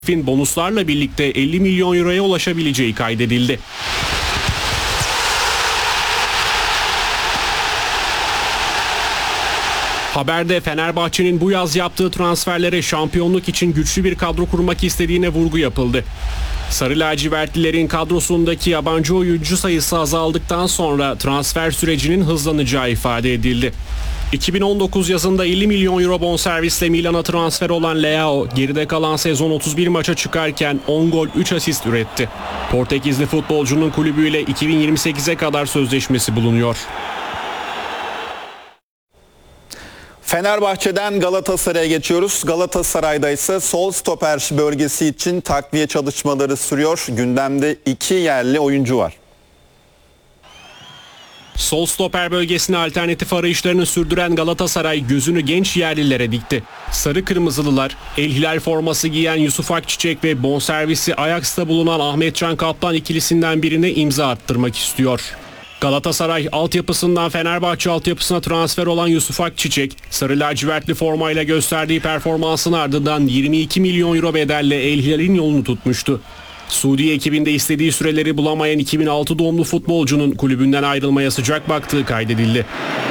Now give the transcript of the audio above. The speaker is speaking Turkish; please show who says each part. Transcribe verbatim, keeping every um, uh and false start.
Speaker 1: Fin bonuslarla birlikte elli milyon euroya ulaşabileceği kaydedildi. Haberde Fenerbahçe'nin bu yaz yaptığı transferlere şampiyonluk için güçlü bir kadro kurmak istediğine vurgu yapıldı. Sarı lacivertlilerin kadrosundaki yabancı oyuncu sayısı azaldıktan sonra transfer sürecinin hızlanacağı ifade edildi. iki bin on dokuz yazında elli milyon euro bonservisle Milan'a transfer olan Leao, geride kalan sezon otuz bir maça çıkarken on gol üç asist üretti. Portekizli futbolcunun kulübüyle iki bin yirmi sekize kadar sözleşmesi bulunuyor.
Speaker 2: Fenerbahçe'den Galatasaray'a geçiyoruz. Galatasaray'da ise sol stoper bölgesi için takviye çalışmaları sürüyor. Gündemde iki yerli oyuncu var.
Speaker 1: Sol stoper bölgesine alternatif arayışlarını sürdüren Galatasaray gözünü genç yerlilere dikti. Sarı Kırmızılılar, El Hilal forması giyen Yusuf Akçiçek ve bonservisi Ajax'ta bulunan Ahmet Can Kaplan ikilisinden birine imza attırmak istiyor. Galatasaray altyapısından Fenerbahçe altyapısına transfer olan Yusuf Akçiçek, sarı lacivertli formayla gösterdiği performansın ardından yirmi iki milyon euro bedelle El Hilal'in yolunu tutmuştu. Suudi ekibinde istediği süreleri bulamayan iki bin altı doğumlu futbolcunun kulübünden ayrılmaya sıcak baktığı kaydedildi.